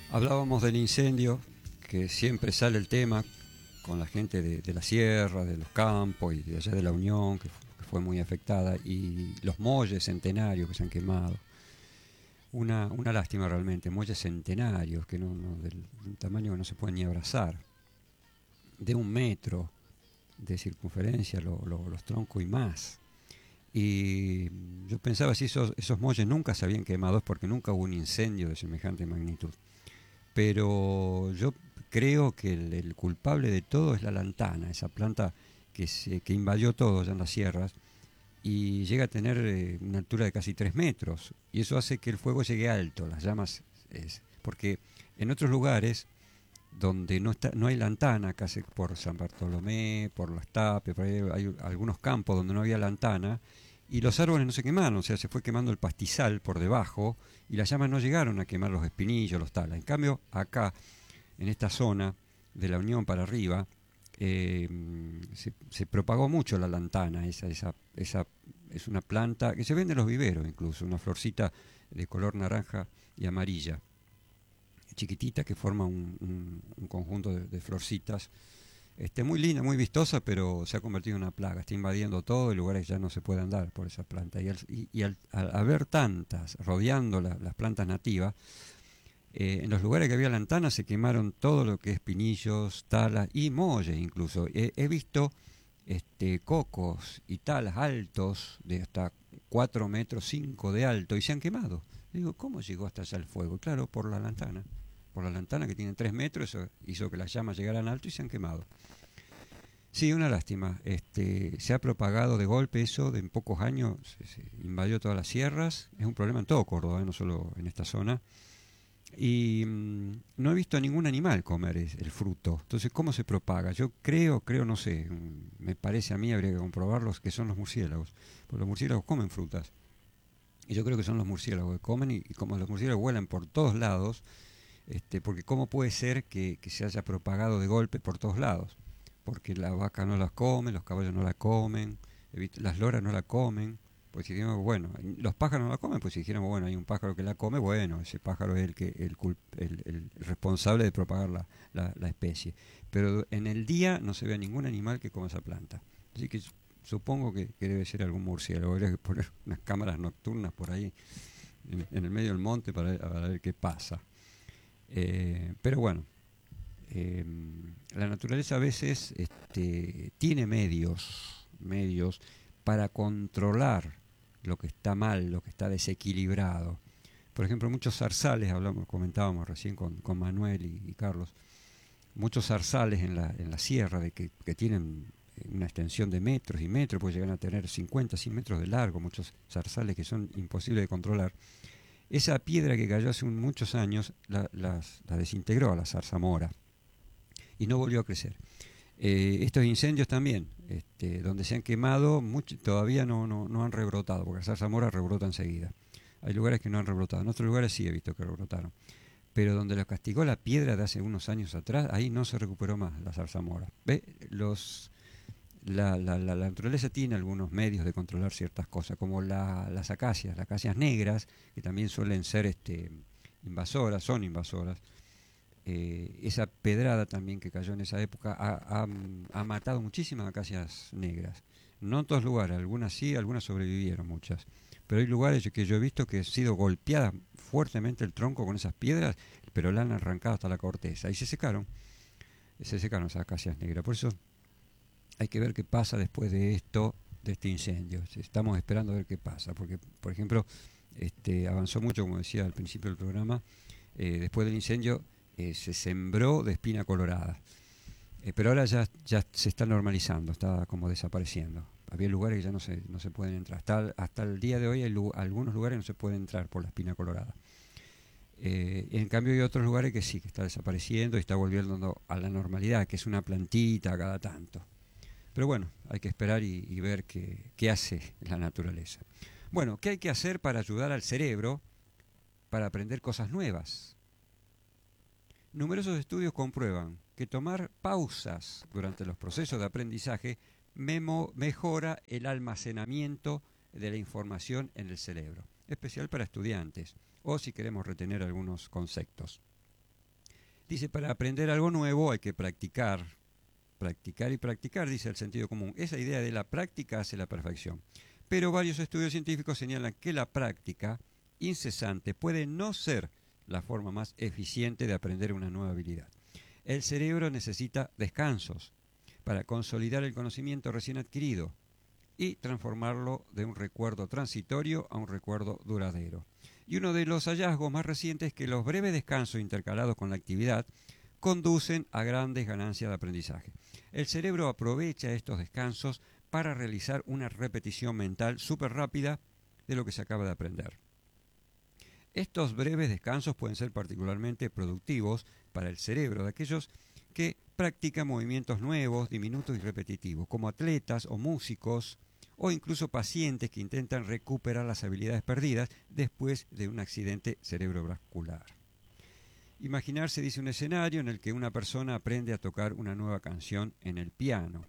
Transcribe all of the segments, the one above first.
Hablábamos del incendio, que siempre sale el tema con la gente de la sierra, de los campos y de allá de la Unión, que fue muy afectada, y los muelles centenarios que se han quemado. Una lástima realmente, muelles centenarios que del tamaño que no se pueden ni abrazar, de 1 metro de circunferencia los troncos y más. Y yo pensaba si esos muelles nunca se habían quemado es porque nunca hubo un incendio de semejante magnitud. Pero yo creo que el culpable de todo es la lantana, esa planta que invadió todo allá en las sierras y llega a tener una altura de casi 3 metros. Y eso hace que el fuego llegue alto, las llamas, porque en otros lugares donde no hay lantana, casi por San Bartolomé, por Las Tapes, por ahí hay algunos campos donde no había lantana, y los árboles no se quemaron, o sea, se fue quemando el pastizal por debajo, y las llamas no llegaron a quemar los espinillos, los talas. En cambio, acá, en esta zona de la Unión para arriba, se propagó mucho la lantana, esa es una planta que se vende en los viveros incluso, una florcita de color naranja y amarilla, chiquitita, que forma un conjunto de florcitas, muy linda, muy vistosa, pero se ha convertido en una plaga, está invadiendo todo, y lugares ya no se puede andar por esa planta. Al haber tantas rodeando las plantas nativas, en los lugares que había lantana se quemaron todo lo que es pinillos, talas y molles incluso. He visto cocos y talas altos de hasta 4 metros 5 de alto y se han quemado. Digo, ¿cómo llegó hasta allá el fuego? Claro, por la lantana. Por la lantana que tiene 3 metros, eso hizo que las llamas llegaran alto y se han quemado. Sí, una lástima. Se ha propagado de golpe eso, en pocos años se invadió todas las sierras. Es un problema en todo Córdoba, no solo en esta zona. Y no he visto a ningún animal comer el fruto. Entonces, ¿cómo se propaga? Yo creo, no sé, me parece a mí, habría que comprobarlos, que son los murciélagos. Porque los murciélagos comen frutas. Y yo creo que son los murciélagos que comen, y como los murciélagos vuelan por todos lados, porque ¿cómo puede ser que se haya propagado de golpe por todos lados? Porque la vaca no las come, los caballos no la comen, las loras no la comen. Pues si dijéramos, bueno, los pájaros no la comen, pues si dijéramos, bueno, hay un pájaro que la come, bueno, ese pájaro es el responsable de propagar la especie. Pero en el día no se ve a ningún animal que coma esa planta. Así que supongo que debe ser algún murciélago. Habría que poner unas cámaras nocturnas por ahí, en el medio del monte, para ver qué pasa. Pero bueno, la naturaleza a veces tiene medios para controlar lo que está mal, lo que está desequilibrado. Por ejemplo, muchos zarzales, comentábamos recién con Manuel y Carlos, muchos zarzales en la sierra que tienen una extensión de metros y metros, pues llegan a tener 50, 100 metros de largo, muchos zarzales que son imposibles de controlar. Esa piedra que cayó hace muchos años la desintegró a la zarzamora y no volvió a crecer. Estos incendios también, donde se han quemado, todavía no han rebrotado, porque la zarzamora rebrota enseguida. Hay lugares que no han rebrotado, en otros lugares sí he visto que rebrotaron. Pero donde los castigó la piedra de hace unos años atrás, ahí no se recuperó más la zarzamora. ¿Ve? La naturaleza tiene algunos medios de controlar ciertas cosas, como las acacias negras, que también suelen ser invasoras, son invasoras. Esa pedrada también que cayó en esa época ha matado muchísimas acacias negras. No en todos lugares, algunas sí, algunas sobrevivieron, muchas. Pero hay lugares que yo he visto que ha sido golpeada fuertemente el tronco con esas piedras, pero la han arrancado hasta la corteza y se secaron esas acacias negras. Por eso hay que ver qué pasa después de este incendio. Estamos esperando a ver qué pasa, porque, por ejemplo, avanzó mucho, como decía al principio del programa, después del incendio se sembró de espina colorada. Pero ahora ya se está normalizando, está como desapareciendo. Había lugares que ya no se pueden entrar. Hasta el día de hoy hay algunos lugares que no se pueden entrar por la espina colorada. En cambio hay otros lugares que sí, que está desapareciendo y está volviendo a la normalidad, que es una plantita cada tanto. Pero bueno, hay que esperar y ver qué hace la naturaleza. Bueno, ¿qué hay que hacer para ayudar al cerebro para aprender cosas nuevas? Numerosos estudios comprueban que tomar pausas durante los procesos de aprendizaje mejora el almacenamiento de la información en el cerebro, especial para estudiantes o si queremos retener algunos conceptos. Dice, para aprender algo nuevo hay que practicar, practicar y practicar, dice el sentido común. Esa idea de la práctica hace la perfección. Pero varios estudios científicos señalan que la práctica incesante puede no ser la forma más eficiente de aprender una nueva habilidad. El cerebro necesita descansos para consolidar el conocimiento recién adquirido y transformarlo de un recuerdo transitorio a un recuerdo duradero. Y uno de los hallazgos más recientes es que los breves descansos intercalados con la actividad conducen a grandes ganancias de aprendizaje. El cerebro aprovecha estos descansos para realizar una repetición mental súper rápida de lo que se acaba de aprender. Estos breves descansos pueden ser particularmente productivos para el cerebro de aquellos que practican movimientos nuevos, diminutos y repetitivos, como atletas o músicos, o incluso pacientes que intentan recuperar las habilidades perdidas después de un accidente cerebrovascular. Imaginarse, dice, un escenario en el que una persona aprende a tocar una nueva canción en el piano.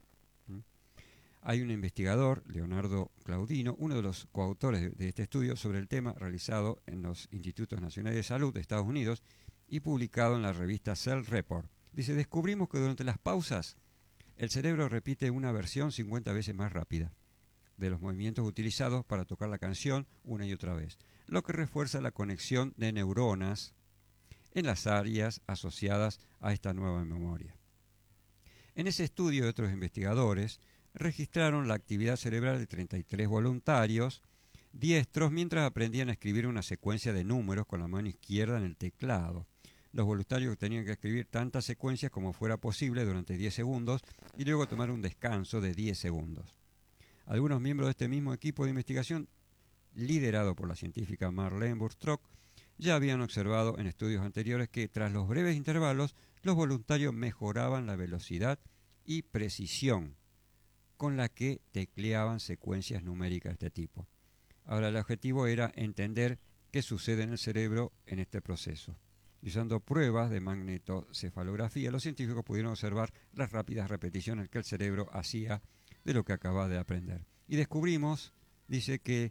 Hay un investigador, Leonardo Claudino, uno de los coautores de este estudio sobre el tema, realizado en los Institutos Nacionales de Salud de Estados Unidos y publicado en la revista Cell Report. Dice, descubrimos que durante las pausas el cerebro repite una versión 50 veces más rápida de los movimientos utilizados para tocar la canción una y otra vez, lo que refuerza la conexión de neuronas en las áreas asociadas a esta nueva memoria. En ese estudio de otros investigadores registraron la actividad cerebral de 33 voluntarios diestros mientras aprendían a escribir una secuencia de números con la mano izquierda en el teclado. Los voluntarios tenían que escribir tantas secuencias como fuera posible durante 10 segundos y luego tomar un descanso de 10 segundos. Algunos miembros de este mismo equipo de investigación, liderado por la científica Marlene Burström, ya habían observado en estudios anteriores que tras los breves intervalos los voluntarios mejoraban la velocidad y precisión con la que tecleaban secuencias numéricas de este tipo. Ahora, el objetivo era entender qué sucede en el cerebro en este proceso. Y usando pruebas de magnetocefalografía, los científicos pudieron observar las rápidas repeticiones que el cerebro hacía de lo que acababa de aprender. Y descubrimos, dice, que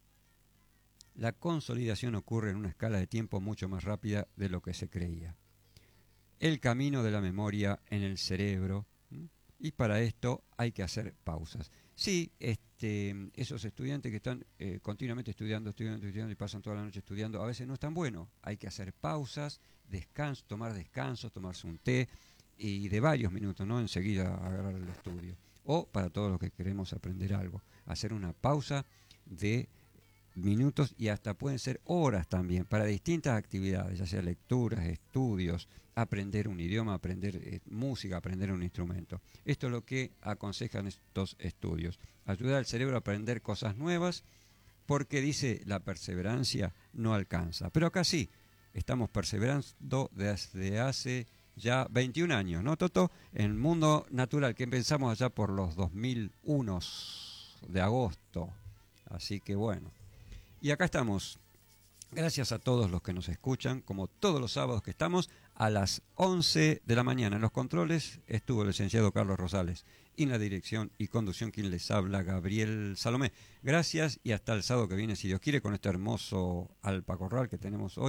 la consolidación ocurre en una escala de tiempo mucho más rápida de lo que se creía. El camino de la memoria en el cerebro, y para esto hay que hacer pausas. Sí, esos estudiantes que están continuamente estudiando y pasan toda la noche estudiando, a veces no es tan bueno. Hay que hacer pausas, tomar descansos, tomarse un té y de varios minutos, no enseguida agarrar el estudio. O para todos los que queremos aprender algo, hacer una pausa de minutos y hasta pueden ser horas también para distintas actividades, ya sea lecturas, estudios, aprender un idioma, aprender música, aprender un instrumento. Esto es lo que aconsejan estos estudios. Ayudar al cerebro a aprender cosas nuevas porque, dice, la perseverancia no alcanza. Pero acá sí, estamos perseverando desde hace ya 21 años, ¿no, Toto? En el mundo natural, que empezamos allá por los 2001 de agosto. Así que bueno. Y acá estamos. Gracias a todos los que nos escuchan, como todos los sábados que estamos, a las 11 de la mañana. En los controles estuvo el licenciado Carlos Rosales. Y en la dirección y conducción, quien les habla, Gabriel Salomé. Gracias y hasta el sábado que viene, si Dios quiere, con este hermoso alpacorral que tenemos hoy.